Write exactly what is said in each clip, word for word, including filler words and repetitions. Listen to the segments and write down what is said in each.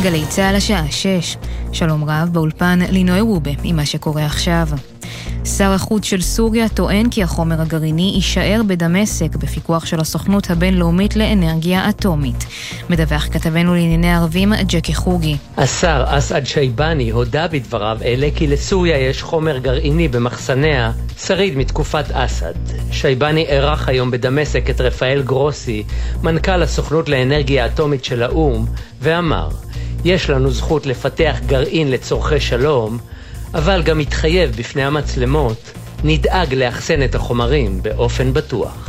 גלי צהל השעה שש. שלום רב, באולפן לינוי רובה עם מה שקורה עכשיו. שר החוץ של סוריה טוען כי החומר הגרעיני יישאר בדמשק בפיקוח של הסוכנות הבינלאומית לאנרגיה אטומית. מדווח כתבנו לענייני ערבים ג'קי חוגי. השר אסעד שייבני הודה בדבריו אלה כי לסוריה יש חומר גרעיני במחסניה שריד מתקופת אסעד. שייבני ערך היום בדמשק את רפאל גרוסי, מנכ"ל הסוכנות לאנרגיה אטומית של האו"ם, ואמר: יש לנו זכות לפתח גרעין לצורכי שלום, אבל גם מתחייב בפני המצלמות, נדאג לאחסן את החומרים באופן בטוח.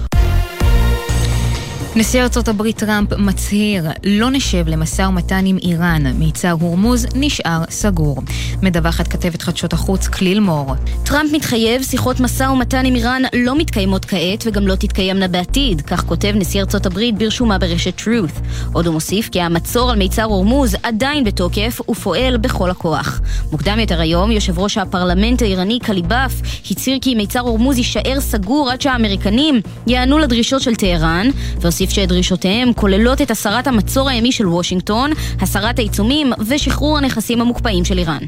נשיא ארצות הברית טראמפ מצהיר, לא נשב למשא ומתן עם איראן, מיצר הורמוז נשאר סגור. מדווחת כתבת חדשות החוץ כליל מור. טראמפ מתחייב, שיחות משא ומתן עם איראן לא מתקיימות כעת וגם לא תתקיימנה בעתיד, כך כותב נשיא ארצות הברית ברשומה ברשת Truth. עוד הוא מוסיף כי המצור על מיצר הורמוז עדיין בתוקף ופועל בכל הכוח. מוקדם יותר היום, יושב ראש הפרלמנט האיראני קליבאף הצהיר כי מיצר הורמוז יישאר סגור עד שהאמריקנים יענו לדרישות של טהרן, והוסיף שדרישותיהם כוללות את הסרת המצור הימי של וושינגטון, הסרת העיצומים ושחרור הנכסים המוקפאים של איראן.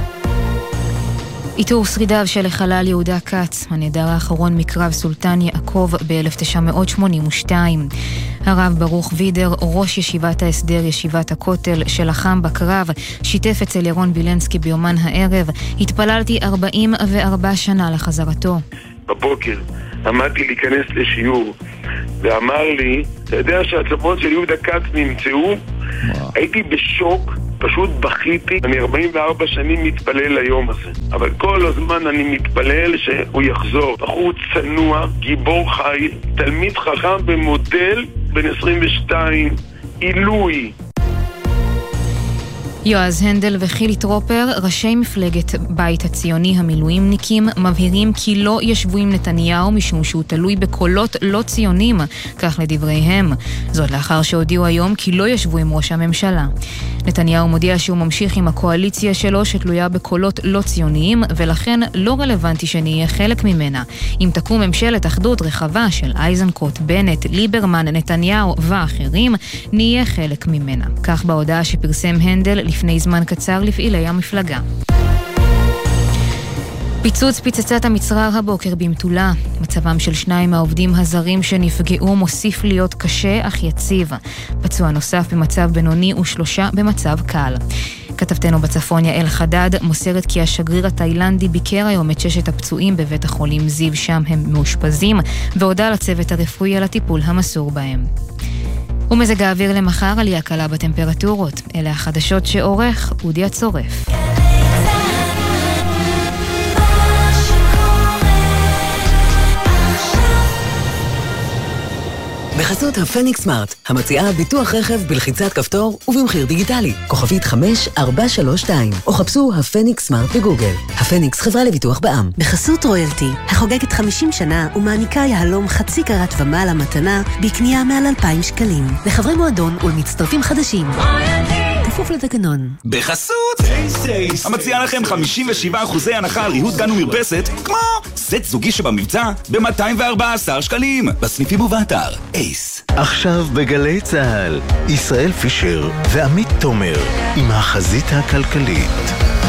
איתור שרידיו של החלל יהודה כץ, הנעדר האחרון מקרב סולטן יעקב ב-אלף תשע מאות שמונים ושתיים. הרב ברוך וידר, ראש ישיבת ההסדר ישיבת הכותל שלחם בקרב, שיתף אצל ירון בילנסקי ביומן הערב, התפללתי ארבעים וארבע שנה לחזרתו. בבוקר עמדתי להיכנס לשיעור ואמר לי, אתה יודע שהצוות של יהודה כץ נמצאו? הייתי בשוק, פשוט בכיתי. אני ארבעים וארבע שנים מתפלל ליום הזה, אבל כל הזמן אני מתפלל שהוא יחזור. בחור צנוע, גיבור חי, תלמיד חכם ומודל, בן עשרים ושתיים, עילוי. יועז הנדל וחילי טרופר, ראשי מפלגת בית הציוני המילואימניקים, מבהירים כי לא ישבו עם נתניהו משום שהוא תלוי בקולות לא ציונים, כך לדבריהם. זאת לאחר שהודיעו היום כי לא ישבו עם ראש הממשלה. נתניהו מודיע שהוא ממשיך עם הקואליציה שלו שתלויה בקולות לא ציוניים, ולכן לא רלוונטי שנהיה חלק ממנה. אם תקום ממשלת אחדות רחבה של אייזנקוט, בנט, ליברמן, נתניהו ואחרים, נהיה חלק ממנה. כך בהודעה שפרסם הנדל לפני זמן קצר לפעילי המפלגה. פיצוץ פצצת המצרר הבוקר במטולה. מצבם של שניים מהעובדים הזרים שנפגעו מוסיף להיות קשה אך יציב. פצוע נוסף במצב בינוני ושלושה במצב קל. כתבתנו בצפון יעל חדד מוסרת כי השגריר התאילנדי ביקר היום את ששת הפצועים בבית החולים זיו, שם הם מאושפזים, והודע לצוות הרפואי על הטיפול המסור בהם. ומזג האוויר למחר, עלייה קלה בטמפרטורות. אלה החדשות שעורך אודי הצורף. בחסות הפניקס סמארט, המציעה ביטוח רכב בלחיצת כפתור ובמחיר דיגיטלי. כוכבית חמש ארבע שלוש שתיים, או חפשו הפניקס סמארט בגוגל. הפניקס חברה לביטוח בע"מ. בחסות רויאלטי, החוגגת חמישים שנה ומעניקה יהלום חצי קרת ומעלה מתנה בקנייה מעל אלפיים שקלים. לחברי מועדון ולמצטרפים חדשים. כפוף לתקנון. בחסות המציעה לכם חמישים ושבעה אחוזי הנחה על ריהוט גן ומרפסת, כמו סט זוגי שבמבצע ב-מאתיים וארבע עשרה שקלים בסניפים ובאתר אייס. עכשיו בגלי צהל, ישראל פישר ועמית תומר עם החזית הכלכלית.